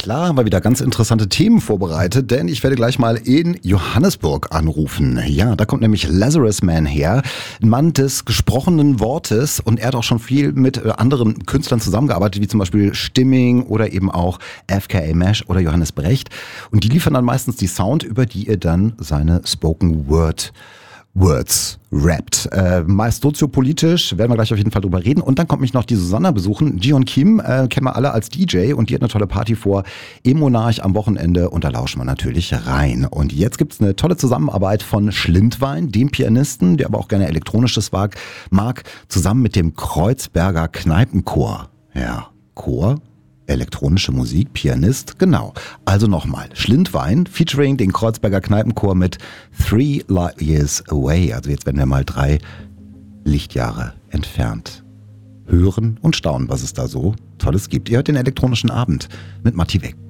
klar, haben wir wieder ganz interessante Themen vorbereitet, denn ich werde gleich mal in Johannesburg anrufen. Ja, da kommt nämlich Lazarus Man her, ein Mann des gesprochenen Wortes, und er hat auch schon viel mit anderen Künstlern zusammengearbeitet, wie zum Beispiel Stimming oder eben auch FKA Mesh oder Johannes Brecht, und die liefern dann meistens die Sound, über die ihr dann seine Spoken Words rappt. Meist soziopolitisch, werden wir gleich auf jeden Fall drüber reden. Und dann kommt mich noch die Susanna besuchen. Jion Kim kennen wir alle als DJ, und die hat eine tolle Party vor im Monarch am Wochenende, und da lauschen wir natürlich rein. Und jetzt gibt's eine tolle Zusammenarbeit von Schlindwein, dem Pianisten, der aber auch gerne Elektronisches mag, zusammen mit dem Kreuzberger Kneipenchor. Ja, Chor, elektronische Musik, Pianist, genau. Also nochmal, Schlindwein featuring den Kreuzberger Kneipenchor mit 3 Light Years Away. Also jetzt werden wir mal 3 Lichtjahre entfernt. Hören und staunen, was es da so Tolles gibt. Ihr hört den elektronischen Abend mit Matti Weck.